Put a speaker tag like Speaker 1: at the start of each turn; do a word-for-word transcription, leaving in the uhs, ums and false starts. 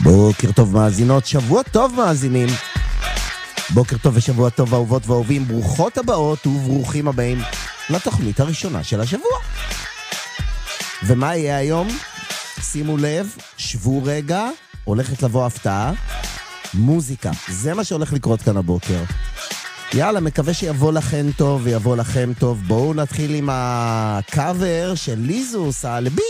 Speaker 1: בוקר טוב מאזינות, שבוע טוב מאזינים. בוקר טוב ושבוע טוב אהובות ואהובים, ברוכות הבאות וברוכים הבאים לתוכנית הראשונה של השבוע. ומה יהיה היום? שימו לב, שבו רגע, הולכת לבוא הפתעה, מוזיקה. זה מה שהולך לקרות כאן הבוקר. יאללה, מקווה שיבוא לכם טוב ויבוא לכם טוב. בואו נתחיל עם הקאבר של ליזוס, הלבי.